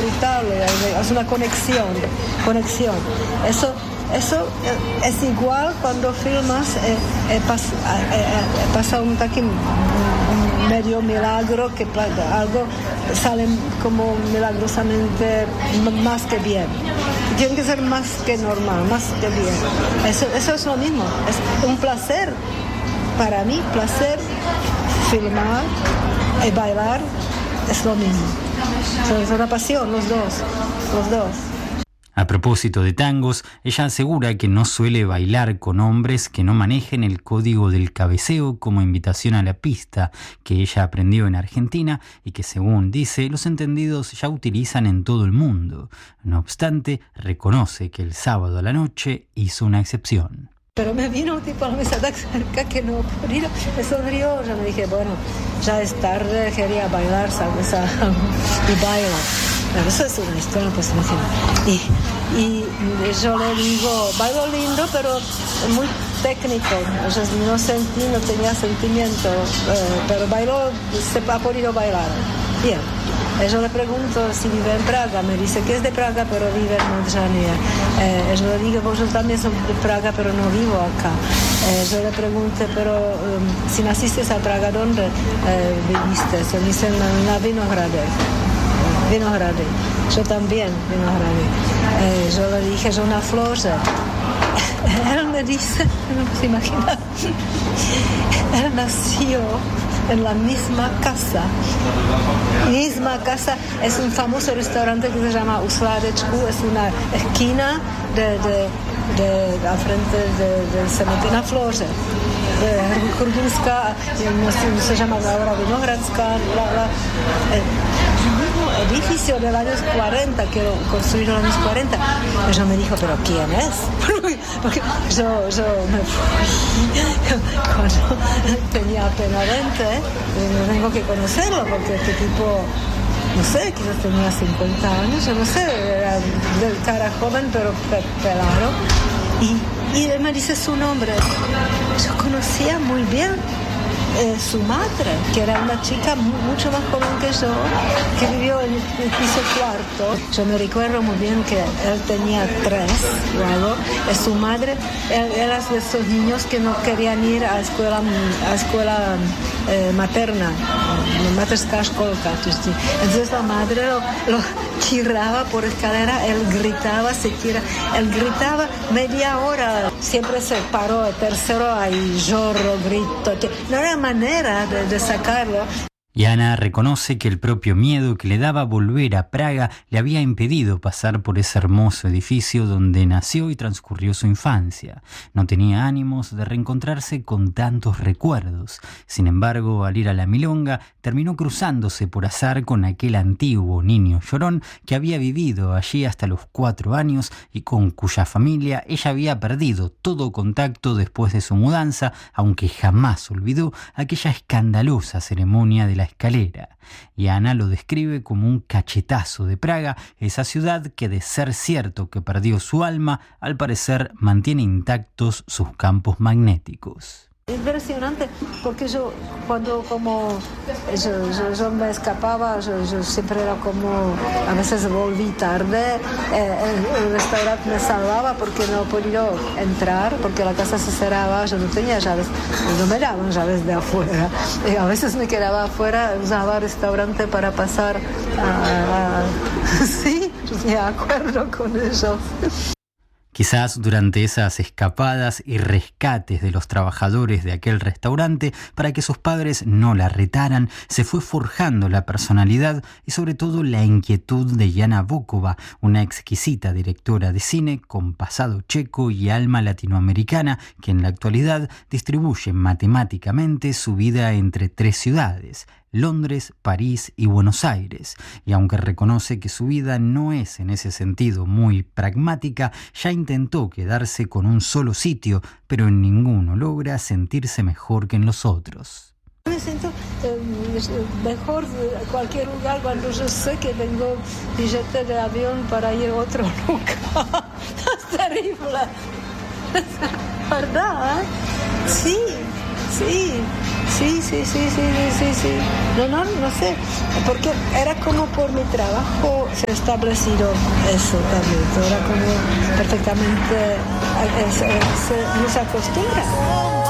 disfrutarlo, es una conexión. Eso es igual cuando filmas, pasa un medio milagro, que algo sale como milagrosamente más que bien. Tiene que ser más que normal, más que bien. Eso es lo mismo, es un placer, para mí, placer filmar y bailar es lo mismo. Es una pasión, los dos. A propósito de tangos, ella asegura que no suele bailar con hombres que no manejen el código del cabeceo como invitación a la pista que ella aprendió en Argentina y que, según dice, los entendidos ya utilizan en todo el mundo. No obstante, reconoce que el sábado a la noche hizo una excepción. Pero me vino un tipo a la mesa de cerca que no podía, me sonrió, yo me dije, bueno, ya es tarde, quería bailar, ¿sabes? Y bailo. Pero eso es una historia, pues imagínate. Y yo le digo, bailo lindo, pero muy técnico. O sea, no tenía sentimiento, pero bailo, se ha podido bailar. Bien. Yo le pregunto si vive en Praga, me dice que es de Praga, pero vive en Montjania. Yo le digo, pues yo también soy de Praga, pero no vivo acá. Yo le pregunto, pero si naciste a Praga, ¿dónde viviste? Se dice en Vinohrady. Yo también, Vinohrady. Yo le dije, yo una flor. Él me dice, no se imagina, él nació en la misma casa. Es un famoso restaurante que se llama U Sladečku, es una esquina al frente del cementerio na Floře. Chrudimská, no se llama ahora Vinohradská, el mismo edificio de los años 40, que lo construyeron en los años 40. Ella me dijo, ¿pero quién es? Porque yo me fui cuando tenía apenas 20, no tengo que conocerlo, porque este tipo, no sé, quizás tenía 50 años, yo no sé, era de cara joven, pero pelado. Y él me dice su nombre. Yo conocía muy bien su madre, que era una chica mucho más joven que yo, que vivió en el piso cuarto. Yo me recuerdo muy bien que él tenía 3, luego su madre era de esos niños que no querían ir a escuela materna, materská školka. Entonces la madre lo tiraba por escalera, él gritaba media hora, siempre se paró el tercero, ahí lloro, grito, no era manera de sacarlo. Y Ana reconoce que el propio miedo que le daba volver a Praga le había impedido pasar por ese hermoso edificio donde nació y transcurrió su infancia. No tenía ánimos de reencontrarse con tantos recuerdos. Sin embargo, al ir a la milonga, terminó cruzándose por azar con aquel antiguo niño llorón que había vivido allí hasta los 4 años y con cuya familia ella había perdido todo contacto después de su mudanza, aunque jamás olvidó aquella escandalosa ceremonia de la escalera. Y Ana lo describe como un cachetazo de Praga, esa ciudad que, de ser cierto que perdió su alma, al parecer mantiene intactos sus campos magnéticos. Impresionante, porque yo cuando yo me escapaba, yo siempre era como, a veces volví tarde, el restaurante me salvaba porque no podía entrar, porque la casa se cerraba, yo no tenía llaves, no me daban llaves de afuera, y a veces me quedaba afuera, usaba el restaurante para pasar sí, me acuerdo con ellos. Quizás durante esas escapadas y rescates de los trabajadores de aquel restaurante, para que sus padres no la retaran, se fue forjando la personalidad y sobre todo la inquietud de Jana Bokova, una exquisita directora de cine con pasado checo y alma latinoamericana que en la actualidad distribuye matemáticamente su vida entre 3 ciudades, Londres, París y Buenos Aires, y aunque reconoce que su vida no es en ese sentido muy pragmática, ya intentó quedarse con un solo sitio, pero en ninguno logra sentirse mejor que en los otros. Me siento mejor en cualquier lugar cuando yo sé que tengo billete de avión para ir a otro lugar. Es terrible. ¿Verdad? Sí. No sé. porque era como por mi trabajo se ha establecido eso también, era como perfectamente, no se acostumbra.